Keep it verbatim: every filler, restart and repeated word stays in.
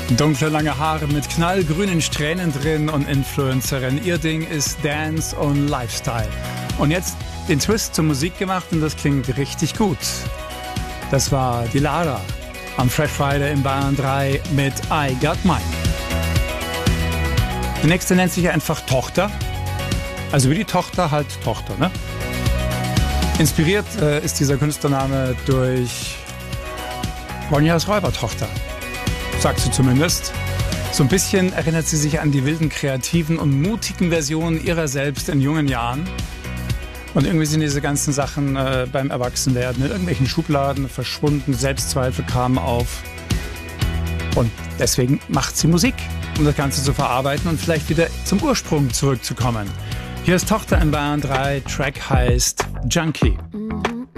Dunkle, lange Haare mit knallgrünen Strähnen drin und Influencerin. Ihr Ding ist Dance und Lifestyle. Und jetzt den Twist zur Musik gemacht und das klingt richtig gut. Das war die Lara am Fresh Friday in Bayern drei mit I Got Mine. Die nächste nennt sich einfach Tochter. Also wie die Tochter, halt Tochter, ne? Inspiriert äh, ist dieser Künstlername durch Ronjas Räubertochter. Sagt sie zumindest. So ein bisschen erinnert sie sich an die wilden, kreativen und mutigen Versionen ihrer selbst in jungen Jahren. Und irgendwie sind diese ganzen Sachen äh, beim Erwachsenwerden in irgendwelchen Schubladen verschwunden. Selbstzweifel kamen auf. Und deswegen macht sie Musik, um das Ganze zu verarbeiten und vielleicht wieder zum Ursprung zurückzukommen. Hier ist Tochter in Bayern drei, Track heißt Junkie. Mm-hmm.